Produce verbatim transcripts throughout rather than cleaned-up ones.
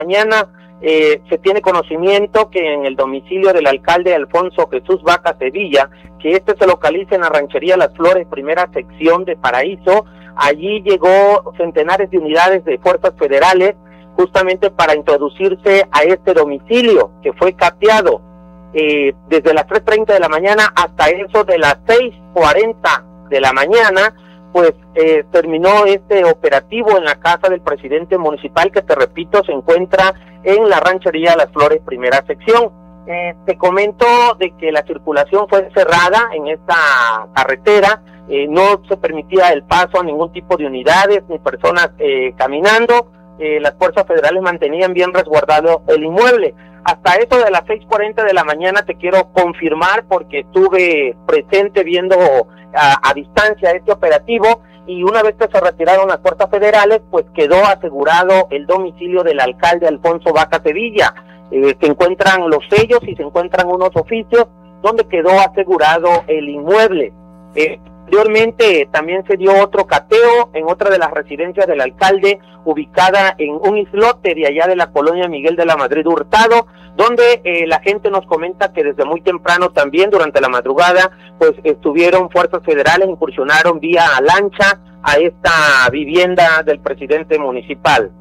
mañana eh, se tiene conocimiento que en el domicilio del alcalde Alfonso Jesús Vaca Sevilla, que este se localiza en la ranchería Las Flores, primera sección de Paraíso, allí llegó centenares de unidades de fuerzas federales justamente para introducirse a este domicilio que fue cateado eh, desde las tres treinta de la mañana hasta eso de las seis cuarenta de la mañana. Pues eh, terminó este operativo en la casa del presidente municipal, que te repito, se encuentra en la ranchería Las Flores, primera sección. Eh, te comento de que la circulación fue cerrada en esta carretera, eh, no se permitía el paso a ningún tipo de unidades ni personas eh, caminando. Eh, las fuerzas federales mantenían bien resguardado el inmueble. Hasta eso de las seis cuarenta de la mañana te quiero confirmar, porque estuve presente viendo a, a distancia este operativo, y una vez que se retiraron las fuerzas federales, pues quedó asegurado el domicilio del alcalde Alfonso Vaca Sevilla. Eh, se encuentran los sellos y se encuentran unos oficios donde quedó asegurado el inmueble. Eh, Posteriormente también se dio otro cateo en otra de las residencias del alcalde, ubicada en un islote de allá de la colonia Miguel de la Madrid Hurtado, donde eh, la gente nos comenta que desde muy temprano también durante la madrugada pues estuvieron fuerzas federales, incursionaron vía lancha a esta vivienda del presidente municipal.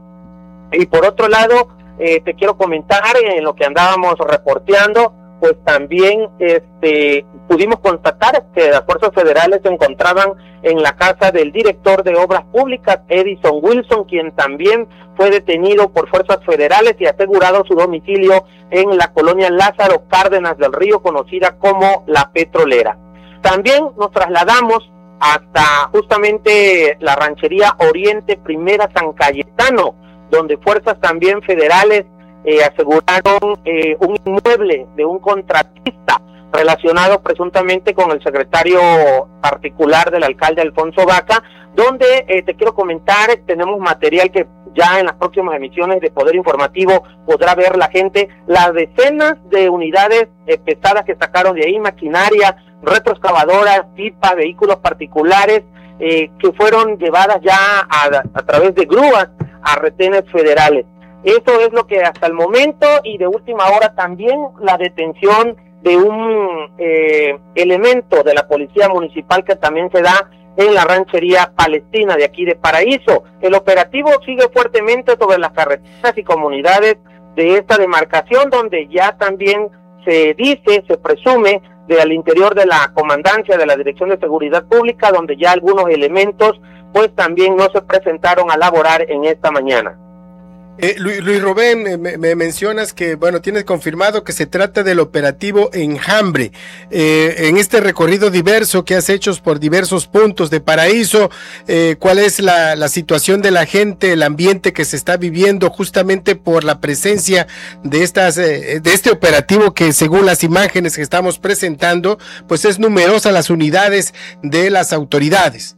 Y por otro lado, eh, te quiero comentar en lo que andábamos reporteando, pues también este pudimos constatar que las fuerzas federales se encontraban en la casa del director de Obras Públicas, Edison Wilson, quien también fue detenido por fuerzas federales y asegurado su domicilio en la colonia Lázaro Cárdenas del Río, conocida como La Petrolera. También nos trasladamos hasta justamente la ranchería Oriente Primera San Cayetano, donde fuerzas también federales Eh, aseguraron eh, un inmueble de un contratista relacionado presuntamente con el secretario particular del alcalde Alfonso Vaca, donde eh, te quiero comentar, tenemos material que ya en las próximas emisiones de Poder Informativo podrá ver la gente, las decenas de unidades eh, pesadas que sacaron de ahí, maquinaria, retroexcavadoras, pipas, vehículos particulares, eh, que fueron llevadas ya a, a través de grúas a retenes federales. Eso es lo que hasta el momento, y de última hora también la detención de un eh, elemento de la policía municipal que también se da en la ranchería Palestina de aquí de Paraíso. El operativo sigue fuertemente sobre las carreteras y comunidades de esta demarcación, donde ya también se dice, se presume, de al interior de la comandancia de la Dirección de Seguridad Pública, donde ya algunos elementos pues también no se presentaron a laborar en esta mañana. Eh, Luis, Luis Rubén, eh, me, me mencionas que, bueno, tienes confirmado que se trata del operativo Enjambre. Eh, en este recorrido diverso que has hecho por diversos puntos de Paraíso, eh, ¿cuál es la, la situación de la gente, el ambiente que se está viviendo justamente por la presencia de estas, eh, de este operativo que, según las imágenes que estamos presentando, pues es numerosa las unidades de las autoridades?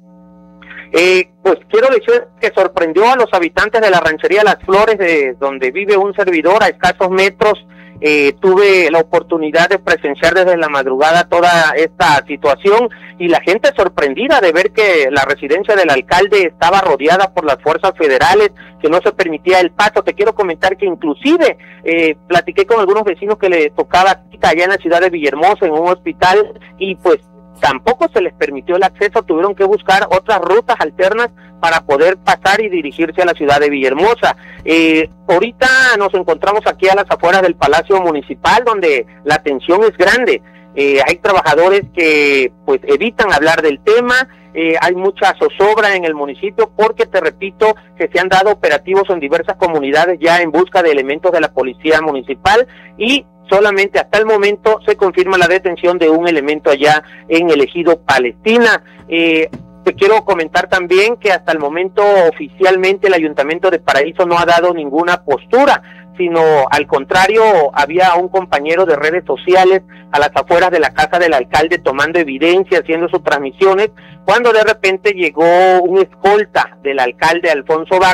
Eh, pues quiero decir que sorprendió a los habitantes de la ranchería Las Flores, de donde vive un servidor a escasos metros. Eh, tuve la oportunidad de presenciar desde la madrugada toda esta situación, y la gente sorprendida de ver que la residencia del alcalde estaba rodeada por las fuerzas federales, que no se permitía el paso. Te quiero comentar que inclusive eh, platiqué con algunos vecinos que le tocaba cita allá en la ciudad de Villahermosa, en un hospital, y pues tampoco se les permitió el acceso, tuvieron que buscar otras rutas alternas para poder pasar y dirigirse a la ciudad de Villahermosa. Eh, ahorita nos encontramos aquí a las afueras del Palacio Municipal, donde la tensión es grande. Eh, hay trabajadores que pues evitan hablar del tema, eh, hay mucha zozobra en el municipio, porque te repito que se han dado operativos en diversas comunidades ya en busca de elementos de la policía municipal, y solamente hasta el momento se confirma la detención de un elemento allá en el ejido Palestina. Eh, te quiero comentar también que hasta el momento oficialmente el Ayuntamiento de Paraíso no ha dado ninguna postura, sino al contrario, había un compañero de redes sociales a las afueras de la casa del alcalde tomando evidencia, haciendo sus transmisiones, cuando de repente llegó un escolta del alcalde Alfonso Vaca,